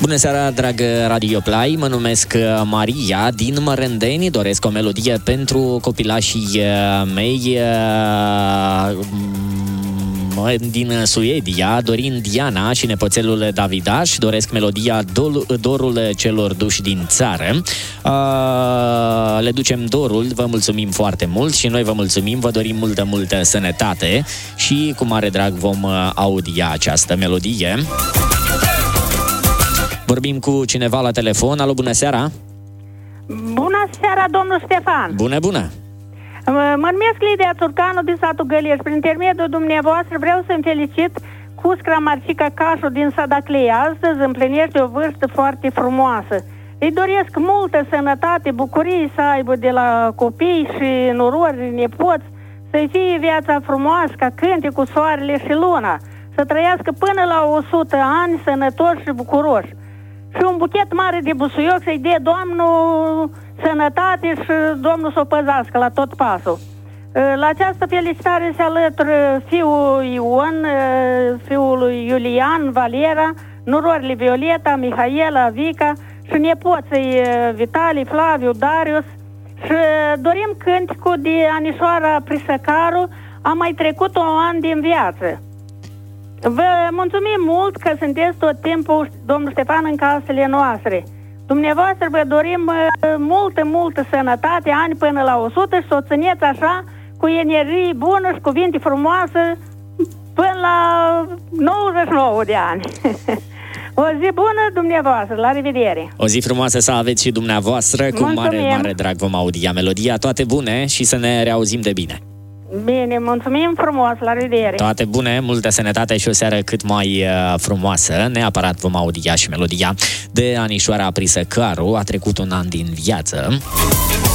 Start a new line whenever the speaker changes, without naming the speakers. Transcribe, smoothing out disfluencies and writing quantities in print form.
Bună seara, dragă Radio Play, mă numesc Maria din Mărândeni, doresc o melodie pentru copilașii mei din Suedia, Dorin, Diana și nepoțelul Davidaș. Doresc melodia Dorul celor duși din țară. Le ducem dorul, vă mulțumim foarte mult și noi vă mulțumim, vă dorim multă sănătate și cu mare drag vom audia această melodie. Vorbim cu cineva la telefon. Alo, bună seara!
Bună seara, domnul Ștefan!
Bună!
Mă numesc Lidia Țurcanu din satul Găleș. Prin intermediul dumneavoastră vreau să-mi felicit Cuscra Marcica Cașu din Sadaclei. Astăzi împlinește o vârstă foarte frumoasă. Îi doresc multă sănătate, bucurii să aibă de la copii și norori, nepoți, să-i fie viața frumoasă ca cânte cu soarele și luna, să trăiască până la 100 ani sănătoși și bucuroși. Și un buchet mare de busuioc să-i dea Domnul sănătate și Domnul să o păzească la tot pasul. La această felicitare se alătură fiul Ion, fiul lui Iulian, Valera, nurorile Violeta, Mihaela, Vica și nepoții Vitali, Flaviu, Darius. Și dorim cânticul de Anișoara Prisăcaru, a mai trecut un an din viață. Vă mulțumim mult că sunteți tot timpul, domnul Ștefan, în casele noastre. Dumneavoastră vă dorim multă sănătate, ani până la 100 și să o țineți așa, cu energie bună și cuvinte frumoase, până la 99 de ani. O zi bună dumneavoastră, la revedere!
O zi frumoasă să aveți și dumneavoastră, cu mare drag vom audia melodia. Toate bune și să ne reauzim de bine!
Bine, mulțumim frumos, la revedere! Toate
bune, multă sănătate și o seară cât mai frumoasă. Neapărat vom audia și melodia de Anișoara Prisăcaru, a trecut un an din viață.